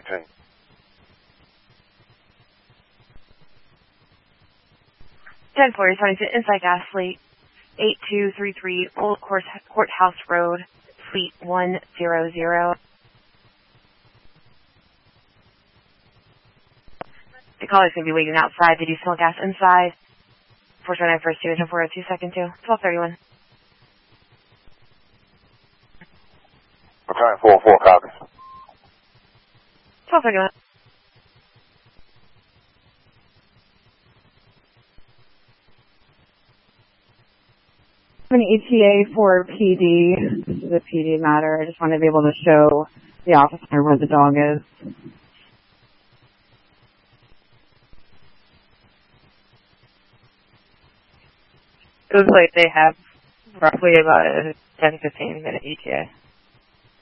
10. 10-4, responding to Inside Gas Fleet 8233 Old Courthouse Road, Fleet 100. The caller's going to be waiting outside. They do smell gas inside. 429 first 2 and 402 second 2. 1231. Return 4-4 copies. 1231. An ETA for PD. This is a PD matter. I just want to be able to show the officer where the dog is. It looks like they have roughly about a 10-15 minute ETA.